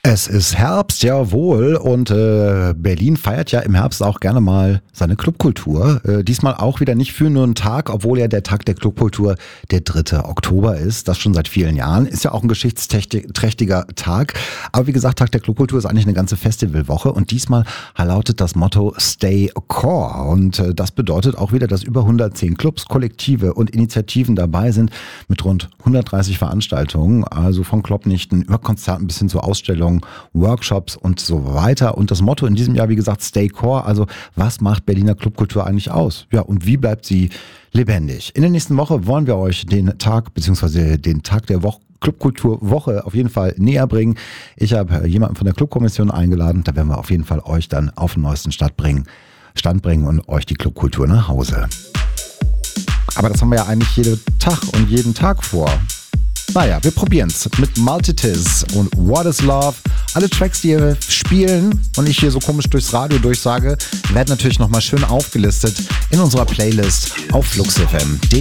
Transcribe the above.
Es ist Herbst, jawohl, und Berlin feiert ja im Herbst auch gerne mal seine Clubkultur. Diesmal auch wieder nicht für nur einen Tag, obwohl ja der Tag der Clubkultur der 3. Oktober ist. Das schon seit vielen Jahren. Ist ja auch ein geschichtsträchtiger Tag. Aber wie gesagt, Tag der Clubkultur ist eigentlich eine ganze Festivalwoche. Und diesmal lautet das Motto Stay Core. Und das bedeutet auch wieder, dass über 110 Clubs, Kollektive und Initiativen dabei sind mit rund 130 Veranstaltungen. Also von Clubnächten über Konzerten bis hin zu Ausstellungen, Workshops und so weiter. Und das Motto in diesem Jahr, wie gesagt, Stay Core. Also was macht Berliner Clubkultur eigentlich aus? Ja, und wie bleibt sie lebendig? In der nächsten Woche wollen wir euch den Tag bzw. den Tag der Clubkulturwoche auf jeden Fall näher bringen. Ich habe jemanden von der Clubkommission eingeladen. Da werden wir auf jeden Fall euch dann auf den neuesten Stand bringen und euch die Clubkultur nach Hause. Aber das haben wir ja eigentlich jeden Tag vor. Naja, wir probieren's mit Multitis und What is Love. Alle Tracks, die wir spielen und ich hier so komisch durchs Radio durchsage, werden natürlich nochmal schön aufgelistet in unserer Playlist auf Flux FM.